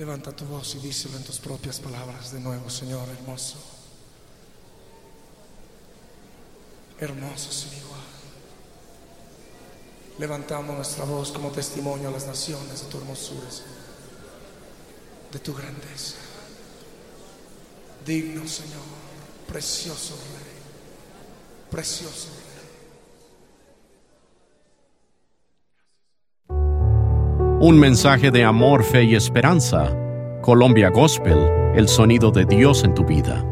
Levanta tu voz y díselo en tus propias palabras de nuevo. Señor hermoso, hermoso sin igual. Levantamos nuestra voz como testimonio a las naciones de tu hermosura, Señor, de tu grandeza. Digno, Señor, precioso Rey, precioso Rey. Un mensaje de amor, fe y esperanza. Colombia Gospel, el sonido de Dios en tu vida.